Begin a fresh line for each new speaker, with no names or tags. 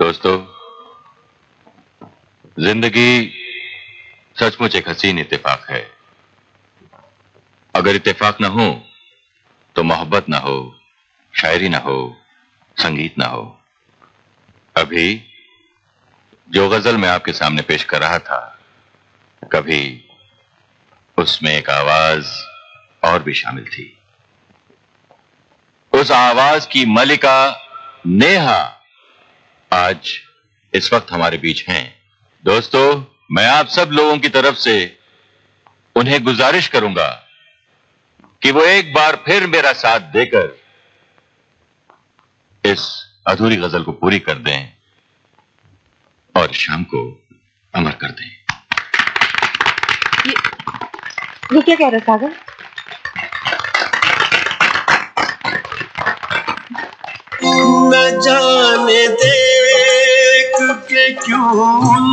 दोस्तों, जिंदगी सचमुच एक हसीन इत्तेफाक है। अगर इत्तेफाक ना हो तो मोहब्बत ना हो, शायरी ना हो, संगीत ना हो। अभी जो गजल मैं आपके सामने पेश कर रहा था, कभी उसमें एक आवाज और भी शामिल थी। उस आवाज की मलिका नेहा आज इस वक्त हमारे बीच हैं। दोस्तों, मैं आप सब लोगों की तरफ से उन्हें गुजारिश करूंगा कि वो एक बार फिर मेरा साथ देकर इस अधूरी गजल को पूरी कर दें और शाम को अमर कर दें।
ये क्या कह रहा सागर?
न जाने देख के क्यों